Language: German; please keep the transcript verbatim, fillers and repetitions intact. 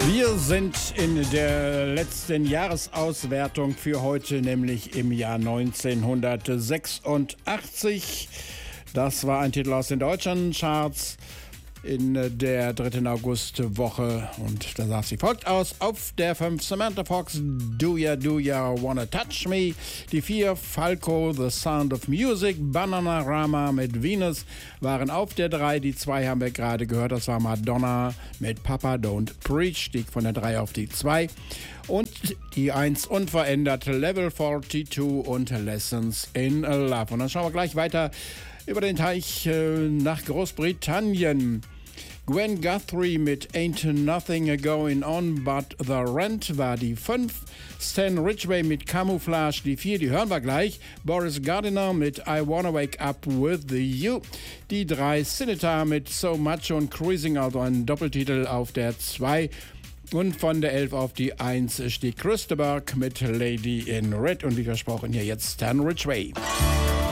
Wir sind in der letzten Jahresauswertung für heute, nämlich im Jahr neunzehnhundertsechsundachtzig. Das war ein Titel aus den deutschen Charts in der dritten Augustwoche und da sah es wie folgt aus. Auf der fünf Samantha Fox, Do Ya Do Ya Wanna Touch Me. Die vier Falco, The Sound of Music. Bananarama mit Venus waren auf der drei. Die zwei haben wir gerade gehört, das war Madonna mit Papa Don't Preach, stieg von der drei auf die zwei. Und die eins unverändert, Level zweiundvierzig und Lessons in Love. Und dann schauen wir gleich weiter über den Teich äh, nach Großbritannien. Gwen Guthrie mit Ain't Nothing Going On But The Rent war die fünf. Stan Ridgway mit Camouflage die vier, die hören wir gleich. Boris Gardiner mit I Wanna Wake Up With You. Die drei, Cinita mit So Much und Cruising, also ein Doppeltitel auf der zwei. Und von der elf auf die eins stieg Christopher mit Lady in Red. Und wie versprochen hier jetzt Stan Ridgway.